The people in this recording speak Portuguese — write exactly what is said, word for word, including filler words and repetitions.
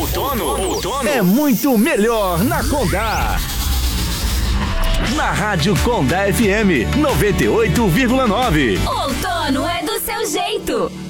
outono, outono é muito melhor na Condá. Na Rádio Condá F M noventa e oito vírgula nove. Outono é do seu jeito.